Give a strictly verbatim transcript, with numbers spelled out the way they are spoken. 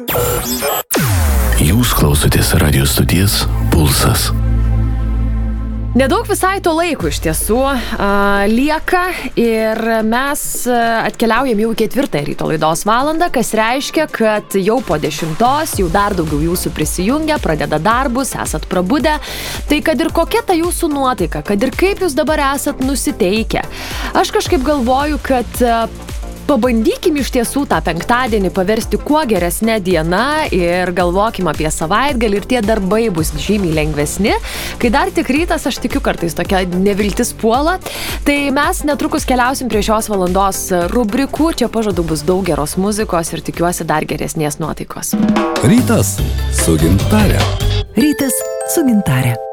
Jūs klausotės radio stoties Pulsas. Nedaug visai to laiko iš tiesų a, lieka ir mes atkeliaujam jau į ketvirtą ryto laidos valandą, kas reiškia, kad jau po dešimtos jau dar daugiau jūsų prisijungia, pradeda darbus, esat prabudę. Tai kad ir kokia ta jūsų nuotaika, kad ir kaip jūs dabar esat nusiteikę. Aš kažkaip galvoju, kad pabandykim iš tiesų tą penktadienį paversti kuo geresnė diena ir galvokim apie savaitgalį ir tie darbai bus žymiai lengvesni. Kai dar tik rytas, aš tikiu kartais tokia neviltis puola. Tai mes netrukus keliausim prie šios valandos rubrikų. Čia pažadu bus daug geros muzikos ir tikiuosi dar geresnės nuotaikos. Rytas su Gintare. Rytas su Gintare.